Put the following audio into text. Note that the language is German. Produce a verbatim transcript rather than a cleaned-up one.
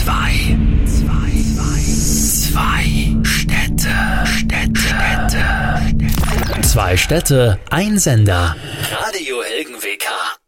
Zwei. Zwei. Zwei Städte. Städte. Städte. Zwei Städte, ein Sender. Radio Helgen W K.